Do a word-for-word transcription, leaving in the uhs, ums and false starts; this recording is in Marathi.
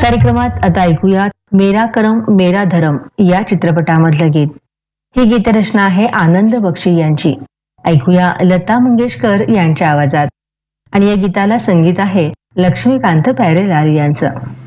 कार्यक्रमात आता ऐकूया मेरा करम मेरा धरम या चित्रपटामधलं गीत. ही गीतरचना आहे आनंद बक्षी यांची. ऐकूया लता मंगेशकर यांच्या आवाजात. आणि या गीताला संगीत आहे लक्ष्मीकांत प्यारेलाल यांचं.